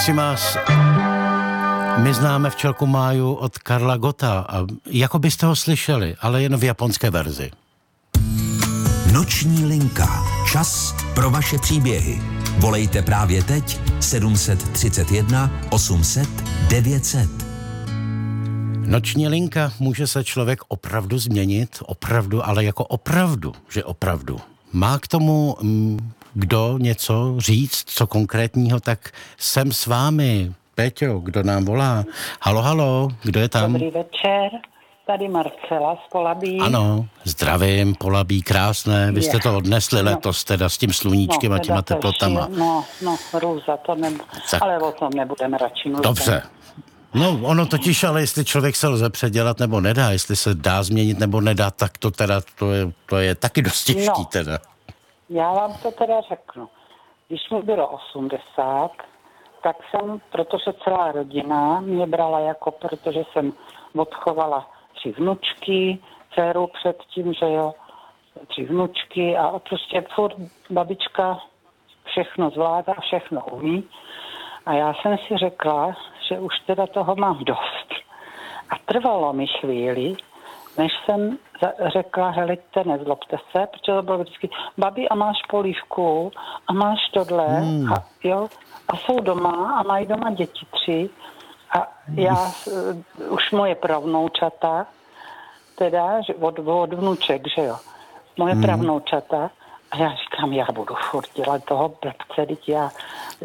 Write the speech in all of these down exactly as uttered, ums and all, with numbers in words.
Si vás, my známe Včelku Máju od Karla Gotta a jako byste ho slyšeli, ale jen v japonské verzi. Noční linka. Čas pro vaše příběhy. Volejte právě teď sedm set třicet jedna osm set devět set. Noční linka, může se člověk opravdu změnit, opravdu, ale jako opravdu, že opravdu. Má k tomu mm, kdo něco říct, co konkrétního, tak jsem s vámi. Péťo, kdo nám volá? Halo, halo, kdo je tam? Dobrý večer, tady Marcela z Polabí. Ano, zdravím, Polabí, krásné. Vy jste to odnesli no. letos teda s tím sluníčkem no, a těma teplotama. No, no, růza, to nebude, tak. Ale o tom nebudeme radši mluvit. Dobře. No, ono totiž, ale jestli člověk se lze předělat nebo nedá, jestli se dá změnit nebo nedá, tak to teda, to je, to je taky dost těžký no, teda. Já vám to teda řeknu. Když mi bylo osmdesát, tak jsem, protože celá rodina mě brala jako, protože jsem odchovala tři vnučky, dceru předtím, že jo, tři vnučky a prostě furt babička všechno zvládá, všechno umí. A já jsem si řekla, že už teda toho mám dost. A trvalo mi chvíli, než jsem řekla, helejte, nezlobte se, protože to bylo vždycky, babi, a máš polívku, a máš tohle, hmm. a jo, a jsou doma, a mají doma děti tři, a já, hmm. už moje pravnoučata, teda, že od, od vnuček, že jo, moje hmm. pravnoučata, a já říkám, já budu furt dělat toho blbce, teď já,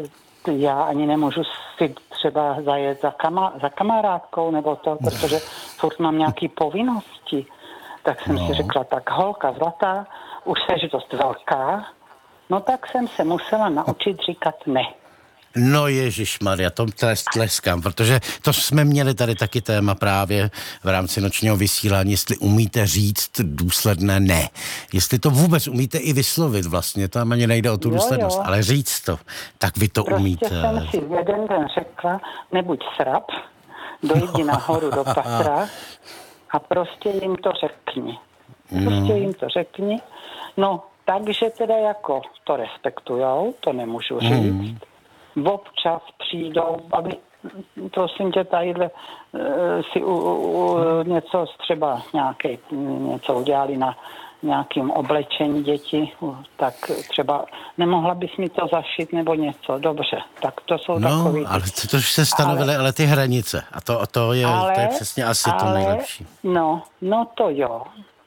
já ani nemůžu si třeba zajet za, kama, za kamarádkou nebo to, protože furt mám nějaké povinnosti. Tak jsem no. si řekla, tak holka zlatá, už seš dost velká, no tak jsem se musela naučit říkat ne. No ježišmarja, to tleskám, protože to jsme měli tady taky téma právě v rámci nočního vysílání, jestli umíte říct důsledné ne. Jestli to vůbec umíte i vyslovit vlastně, tam ani nejde o tu jo, důslednost, jo. ale říct to, tak vy to prostě umíte. Prostě jsem si jeden den řekla, nebuď srab, dojdi nahoru do patra a prostě jim to řekni. Prostě no. jim to řekni. No, takže teda jako to respektujou, to nemůžu říct. Hmm. Občas přijdou, aby, prosím tě, tadyhle uh, si u, u, něco třeba nějaké, něco udělali na nějakým oblečení děti, tak třeba nemohla bys mi to zašít nebo něco, dobře, tak to jsou no, takový... No, ale to už se stanovily, ale, ale ty hranice, a to, to, je, ale, to je přesně asi ale, to nejlepší. No, no to jo,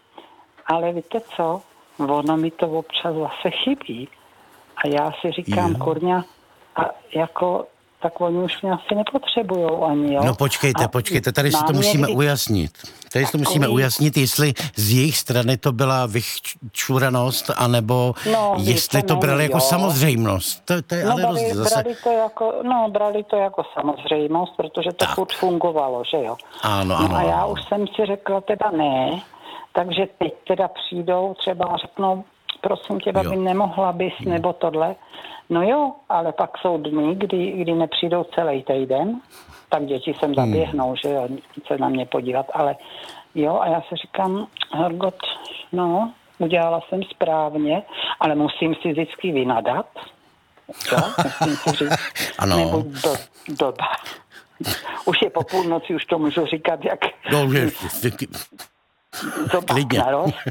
ale víte co, ono mi to občas zase chybí a já si říkám, jo. kurňa, a jako, tak oni už mě asi nepotřebujou ani, jo. No počkejte, a počkejte, tady si to musíme někdy... ujasnit. Tady si to musíme ujasnit, jestli z jejich strany to byla vyčuranost, anebo no, jestli to, to brali jako samozřejmost. To, to je no, ale brali, rozdíl zase. Brali to jako, no, brali to jako samozřejmost, protože to furt fungovalo, že jo. Ano, ano. No a já už jsem si řekla teda ne, takže teď teda přijdou, třeba řeknou, prosím tě, babi, nemohla bys, hmm. nebo tohle. No jo, ale pak jsou dny, kdy, kdy nepřijdou celý týden, tak děti sem zaběhnou, hmm. že jo, se na mě podívat, ale jo, a já se říkám, Hergot, no, udělala jsem správně, ale musím si vždycky vynadat, jo, musím si říct, ano. nebuď do, doba. Už je po půlnoci, už to můžu říkat, jak... No, že... Klidně.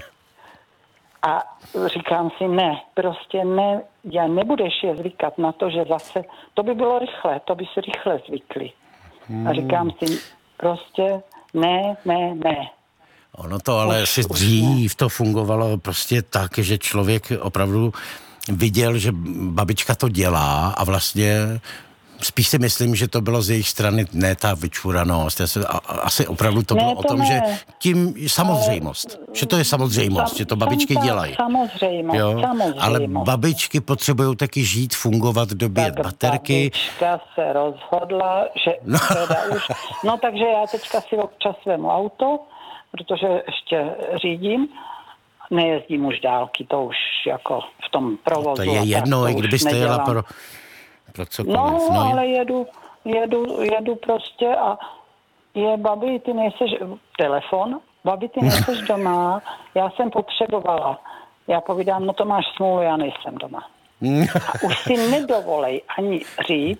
A říkám si, ne, prostě ne, já nebudeš je zvykat na to, že zase, to by bylo rychle, to by si rychle zvykli. Hmm. A říkám si, prostě ne, ne, ne. Ono to ale už, si dřív to fungovalo prostě tak, že člověk opravdu viděl, že babička to dělá a vlastně spíš si myslím, že to bylo z jejich strany ne ta vyčuranost. Asi opravdu to ne, bylo to o tom, ne. že tím samozřejmost. Ale, že to je samozřejmost, sam, že to babičky sam, dělají. Samozřejmost, jo? samozřejmost. Ale babičky potřebují taky žít, fungovat, dobíjet tak baterky. Babička se rozhodla, že no. teda už... No takže já teďka si občas svém auto, protože ještě řídím, nejezdím už dálky, to už jako v tom provozu. To je jedno, i kdybyste jela pro... No, no, ale jedu, jedu, jedu prostě a je, babi, ty nejseš, telefon, babi, ty nejseš doma, já jsem potřebovala. Já povídám, no to máš smůlu, já nejsem doma. A už si nedovolej ani říct,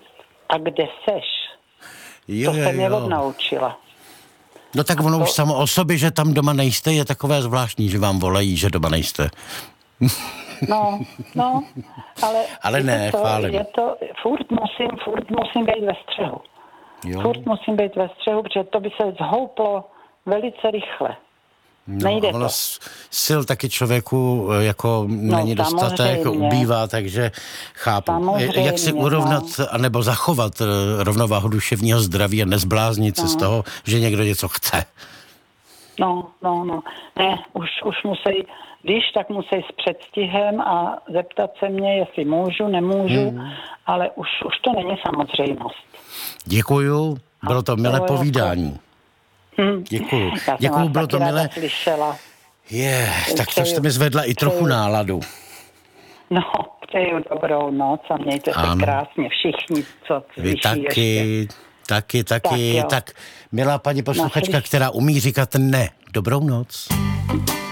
a kde seš? Jo, To jo, se mě jo. odnaučila. No tak ono to- už samo o sobě, že tam doma nejste, je takové zvláštní, že vám volají, že doma nejste. No, no, ale... Ale víte ne, co, chválím. Je to, furt musím, furt musím být ve střehu. Jo. Furt musím být ve střehu, protože to by se zhouplo velice rychle. No, Nejde ono to. s- sil taky člověku e, jako není dostatek, samozřejmě. ubývá, takže chápu. Samozřejmě, Jak si urovnat, anebo zachovat e, rovnováhu duševního zdraví a nezbláznit se z toho, že někdo něco chce. No, no, no. Ne, už, už musí, když tak musí s předstihem a zeptat se mě, jestli můžu, nemůžu, hmm. ale už, už to není samozřejmost. Děkuju, bylo to milé to povídání. Hm. Děkuju. Já jsem Děkuju, vás bylo taky to ráda milé. slyšela. Je, tak to Přeju- jste mi zvedla i trochu přeju- náladu. No, přeju dobrou noc a mějte se Ano. krásně všichni, co Vy slyší taky, ještě. taky, taky. Tak jo. Tak, milá paní posluchačka, Naslyš- která umí říkat ne. Dobrou noc.